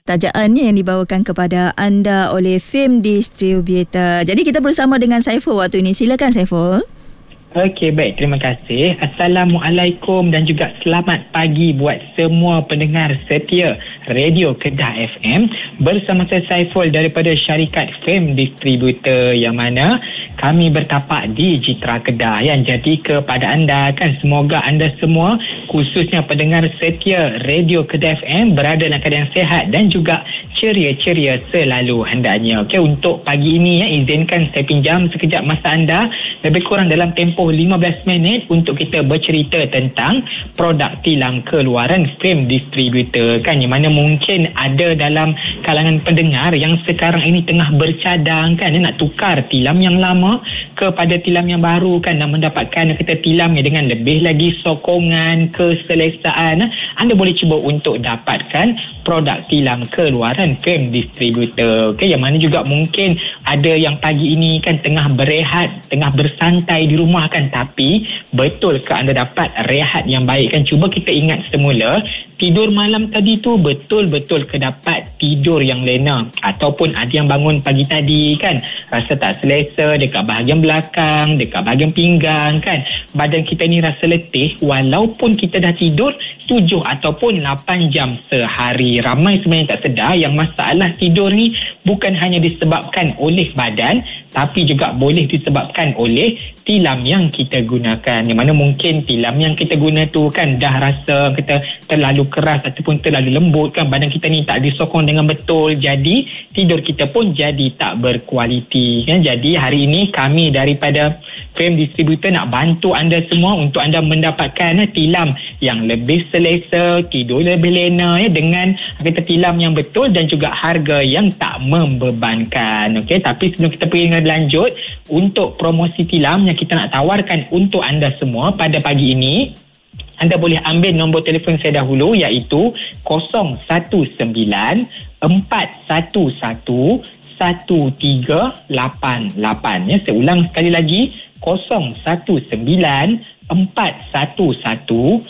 tajaannya yang dibawakan kepada anda oleh Film Distributor. Jadi kita bersama dengan Saiful waktu ini. Silakan Saiful. Okey, baik. Terima kasih. Assalamualaikum dan juga selamat pagi buat semua pendengar setia Radio Kedah FM. Bersama saya Saiful daripada syarikat Film Distributor yang mana kami bertapak di Jitra Kedah. Jadi kepada anda kan, semoga anda semua khususnya pendengar setia Radio Kedah FM berada dalam keadaan sehat dan juga ceria-ceria selalu hendaknya. Okey, untuk pagi ini izinkan saya pinjam sekejap masa anda lebih kurang dalam tempoh 15 minit untuk kita bercerita tentang produk tilam keluaran Film Distributor kan, yang mana mungkin ada dalam kalangan pendengar yang sekarang ini tengah bercadang kan, nak tukar tilam yang lama kepada tilam yang baru kan, nak mendapatkan kita tilamnya dengan lebih lagi sokongan, keselesaan. Anda boleh cuba untuk dapatkan produk tilam keluaran Film Distributor. Okay, yang mana juga mungkin ada yang pagi ini kan tengah berehat, tengah bersantai di rumah kan, tapi betul ke anda dapat rehat yang baik kan? Cuba kita ingat semula, tidur malam tadi tu betul-betul ke dapat tidur yang lena, ataupun ada yang bangun pagi tadi kan rasa tak selesa dekat bahagian belakang, dekat bahagian pinggang kan, badan kita ni rasa letih walaupun kita dah tidur 7 ataupun 8 jam sehari. Ramai sebenarnya tak sedar yang masalah tidur ni bukan hanya disebabkan oleh badan, tapi juga boleh disebabkan oleh tilam yang kita gunakan, yang mana mungkin tilam yang kita guna tu kan dah rasa kita terlalu keras ataupun terlalu lembut kan, badan kita ni tak disokong dengan betul, jadi tidur kita pun jadi tak berkualiti kan. Jadi hari ini kami daripada Film Distributor nak bantu anda semua untuk anda mendapatkan tilam yang lebih selesa, tidur lebih lena dengan kita tilam yang betul dan juga harga yang tak membebankan. Okey, tapi sebelum kita pergi dengan lanjut, untuk promosi tilam yang kita nak tawarkan untuk anda semua pada pagi ini, anda boleh ambil nombor telefon saya dahulu, iaitu 019 411 1388. Ya, saya ulang sekali lagi, 019 411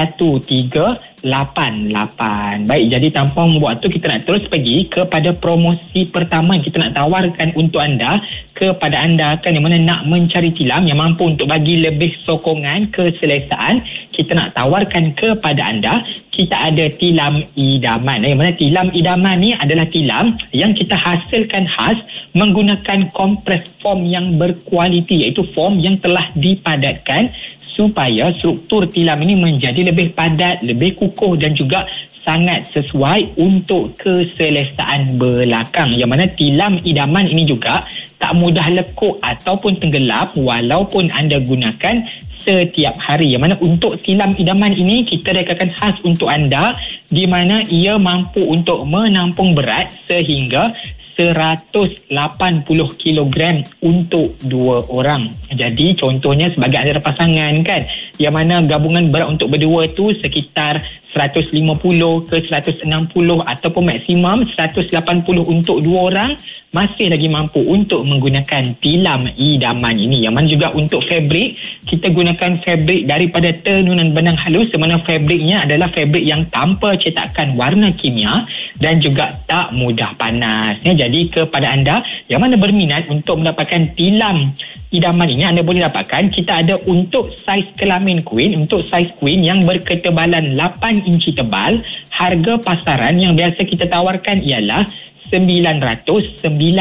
1388. Baik, jadi tanpa membuat tu, kita nak terus pergi kepada promosi pertama yang kita nak tawarkan untuk anda, kepada anda kan, yang mana nak mencari tilam yang mampu untuk bagi lebih sokongan, keselesaan. Kita nak tawarkan kepada anda, kita ada tilam idaman. Yang mana tilam idaman ni adalah tilam yang kita hasilkan khas menggunakan kompres foam yang berkualiti, iaitu foam yang telah dipadatkan supaya struktur tilam ini menjadi lebih padat, lebih kukuh dan juga sangat sesuai untuk keselesaan belakang. Yang mana tilam idaman ini juga tak mudah lekuk ataupun tenggelap walaupun anda gunakan setiap hari. Yang mana untuk tilam idaman ini kita rekalkan khas untuk anda, di mana ia mampu untuk menampung berat sehingga 180 kilogram untuk 2 orang. Jadi contohnya sebagai anda pasangan kan, yang mana gabungan berat untuk berdua tu sekitar 150 ke 160 ataupun maksimum 180 untuk 2 orang, masih lagi mampu untuk menggunakan tilam idaman ini. Yang mana juga untuk fabrik, kita gunakan fabrik daripada tenunan benang halus, di mana fabriknya adalah fabrik yang tanpa cetakan warna kimia dan juga tak mudah panas. Jadi kepada anda yang mana berminat untuk mendapatkan tilam idaman ini, anda boleh dapatkan. Kita ada untuk saiz kelamin queen, untuk saiz queen yang berketebalan 8 inci tebal. Harga pasaran yang biasa kita tawarkan ialah 999.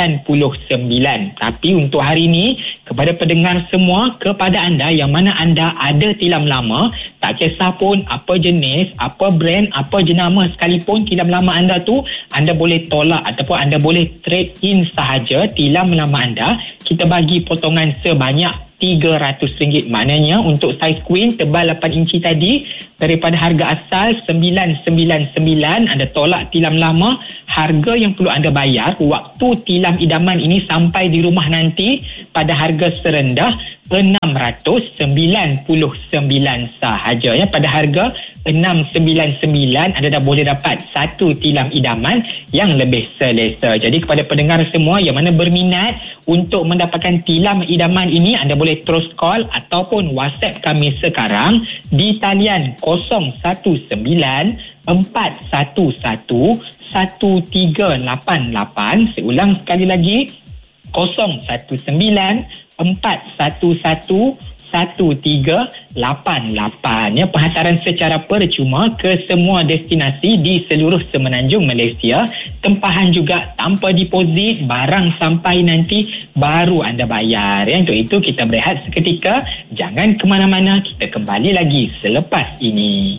Tapi untuk hari ini, kepada pendengar semua, kepada anda yang mana anda ada tilam lama, tak kisah pun apa jenis, apa brand, apa jenama sekalipun tilam lama anda tu, anda boleh tolak ataupun anda boleh trade in sahaja tilam lama anda. Kita bagi potongan sebanyak RM300. Maknanya untuk saiz queen tebal 8 inci tadi, daripada harga asal 999, anda tolak tilam lama. Harga yang perlu anda bayar waktu tilam idaman ini sampai di rumah nanti pada harga serendah RM699 sahaja, ya, pada harga 699 anda dah boleh dapat satu tilam idaman yang lebih selesa. Jadi kepada pendengar semua yang mana berminat untuk mendapatkan tilam idaman ini, anda boleh terus call ataupun WhatsApp kami sekarang di talian 011-411-1388. Saya ulang sekali lagi, 019-411-1388. Ya, penghantaran secara percuma ke semua destinasi di seluruh semenanjung Malaysia. Tempahan juga tanpa deposit, barang sampai nanti baru anda bayar. Ya, untuk itu kita berehat seketika. Jangan ke mana-mana, kita kembali lagi selepas ini.